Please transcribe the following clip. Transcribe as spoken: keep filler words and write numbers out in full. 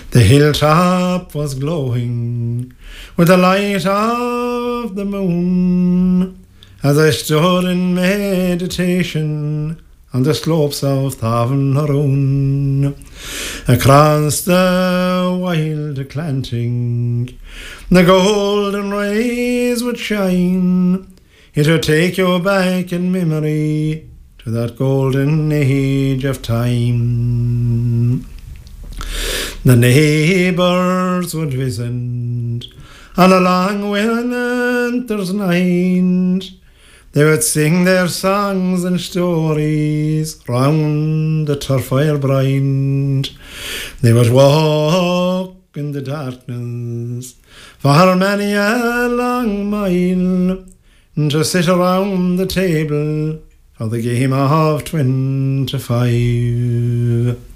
The hilltop was glowing with the light of the moon as I stood in meditation on the slopes of Thavnaroon. Across the wild Atlantic the golden rays would shine. It would take you back in memory to that golden age of time. The neighbours would visit on a long winter's night. They would sing their songs and stories round the turf fire bright. They would walk in the darkness for many a long mile to sit around the table for the game of twenty-five.